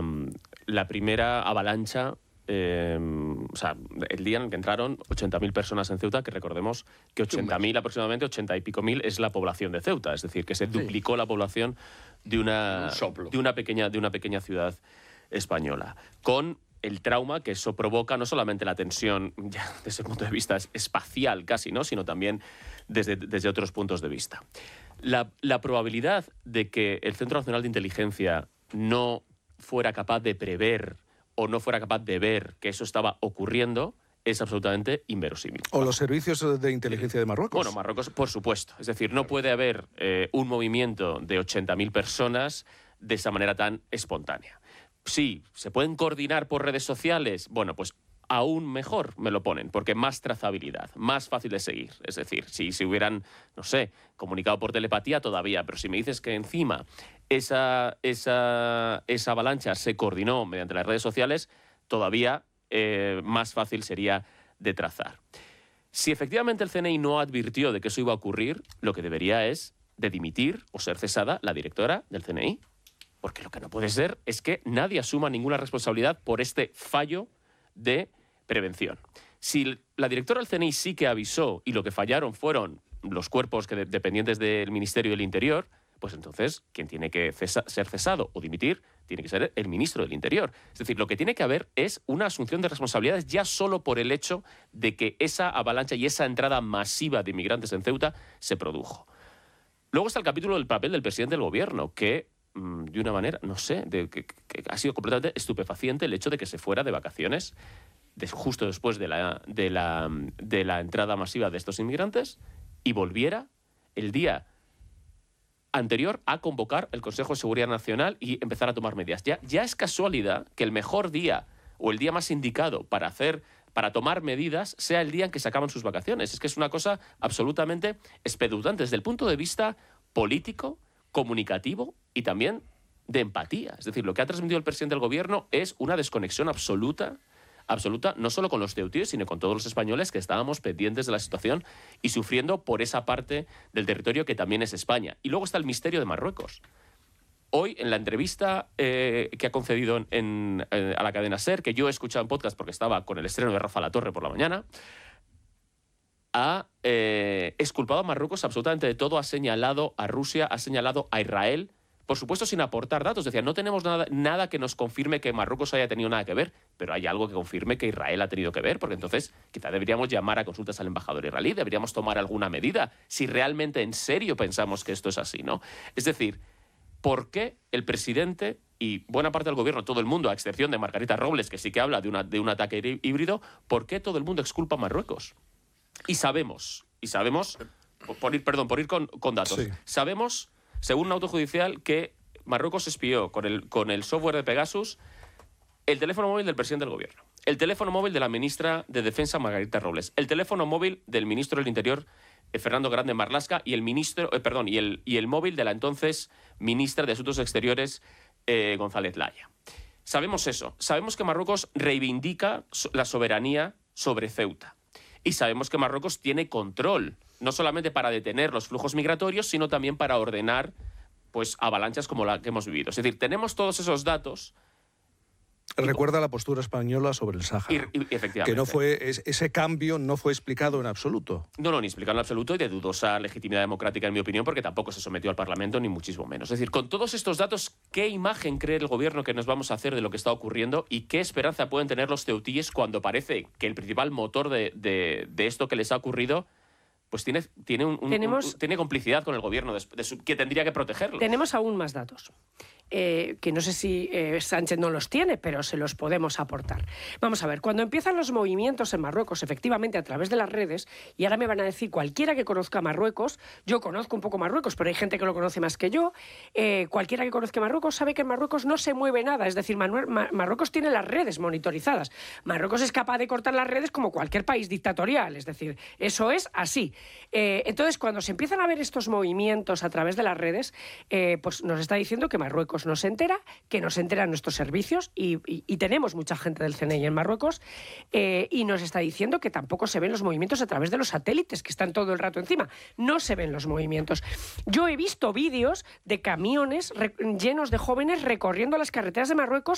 la primera avalancha, o sea, el día en el que entraron 80.000 personas en Ceuta, que recordemos que 80.000 aproximadamente, 80 y pico mil, es la población de Ceuta, es decir, que se duplicó la población de una pequeña ciudad española, con el trauma que eso provoca, no solamente la tensión ya desde el punto de vista espacial casi, ¿no?, sino también desde otros puntos de vista. La probabilidad de que el Centro Nacional de Inteligencia no fuera capaz de prever o no fuera capaz de ver que eso estaba ocurriendo es absolutamente inverosímil. ¿O los servicios de inteligencia de Marruecos? Bueno, Marruecos, por supuesto. Es decir, no puede haber un movimiento de 80.000 personas de esa manera tan espontánea. Sí, ¿se pueden coordinar por redes sociales? Bueno, pues aún mejor me lo ponen, porque más trazabilidad, más fácil de seguir. Es decir, si se hubieran, no sé, comunicado por telepatía todavía, pero si me dices que encima esa avalancha se coordinó mediante las redes sociales, todavía más fácil sería de trazar. Si efectivamente el CNI no advirtió de que eso iba a ocurrir, lo que debería es de dimitir o ser cesada la directora del CNI. Porque lo que no puede ser es que nadie asuma ninguna responsabilidad por este fallo de prevención. Si la directora del CNI sí que avisó y lo que fallaron fueron los cuerpos dependientes del Ministerio del Interior, pues entonces quien tiene que ser cesado o dimitir tiene que ser el ministro del Interior. Es decir, lo que tiene que haber es una asunción de responsabilidades ya solo por el hecho de que esa avalancha y esa entrada masiva de inmigrantes en Ceuta se produjo. Luego está el capítulo del papel del presidente del gobierno, que de una manera, no sé, que ha sido completamente estupefaciente el hecho de que se fuera de vacaciones justo después de la entrada masiva de estos inmigrantes y volviera el día anterior a convocar el Consejo de Seguridad Nacional y empezar a tomar medidas. Ya es casualidad que el mejor día o el día más indicado para tomar medidas sea el día en que se acaban sus vacaciones. Es que es una cosa absolutamente espeluznante desde el punto de vista político, comunicativo y también de empatía. Es decir, lo que ha transmitido el presidente del gobierno es una desconexión absoluta, no solo con los ceutíes, sino con todos los españoles que estábamos pendientes de la situación y sufriendo por esa parte del territorio que también es España. Y luego está el misterio de Marruecos. Hoy, en la entrevista que ha concedido a la cadena SER, que yo he escuchado en podcast porque estaba con el estreno de Rafa Latorre por la mañana, ha exculpado a Marruecos absolutamente de todo, ha señalado a Rusia, ha señalado a Israel, por supuesto sin aportar datos. Decía, no tenemos nada que nos confirme que Marruecos haya tenido nada que ver, pero hay algo que confirme que Israel ha tenido que ver, porque entonces quizá deberíamos llamar a consultas al embajador israelí, deberíamos tomar alguna medida, si realmente en serio pensamos que esto es así, ¿no? Es decir, ¿por qué el presidente y buena parte del gobierno, todo el mundo, a excepción de Margarita Robles, que sí que habla de un ataque híbrido, ¿por qué todo el mundo exculpa a Marruecos? Y sabemos, por ir con datos, sí. Sabemos, según un auto judicial, que Marruecos espió con el software de Pegasus el teléfono móvil del presidente del gobierno, el teléfono móvil de la ministra de Defensa, Margarita Robles, el teléfono móvil del ministro del Interior, Fernando Grande Marlaska, y el móvil de la entonces ministra de Asuntos Exteriores, González Laya. Sabemos eso. Sabemos que Marruecos reivindica la soberanía sobre Ceuta. Y sabemos que Marruecos tiene control, no solamente para detener los flujos migratorios, sino también para ordenar pues, avalanchas como la que hemos vivido. Es decir, tenemos todos esos datos. Recuerda la postura española sobre el Sáhara. Efectivamente. Que no fue, ese cambio no fue explicado en absoluto. No, ni explicado en absoluto y de dudosa legitimidad democrática, en mi opinión, porque tampoco se sometió al Parlamento, ni muchísimo menos. Es decir, con todos estos datos, ¿qué imagen cree el gobierno que nos vamos a hacer de lo que está ocurriendo y qué esperanza pueden tener los ceutíes cuando parece que el principal motor de esto que les ha ocurrido pues tiene complicidad con el gobierno que tendría que protegerlo? Tenemos aún más datos. Que no sé si Sánchez no los tiene, pero se los podemos aportar. Vamos a ver, cuando empiezan los movimientos en Marruecos, efectivamente a través de las redes, y ahora me van a decir cualquiera que conozca Marruecos, yo conozco un poco Marruecos, pero hay gente que lo conoce más que yo, cualquiera que conozca Marruecos sabe que en Marruecos no se mueve nada, es decir, Marruecos tiene las redes monitorizadas. Marruecos es capaz de cortar las redes como cualquier país dictatorial, es decir, eso es así. Entonces, cuando se empiezan a ver estos movimientos a través de las redes, pues nos está diciendo que Marruecos no se entera, que no se enteran nuestros servicios y tenemos mucha gente del CNI en Marruecos y nos está diciendo que tampoco se ven los movimientos a través de los satélites que están todo el rato encima. No se ven los movimientos. Yo he visto vídeos de camiones llenos de jóvenes recorriendo las carreteras de Marruecos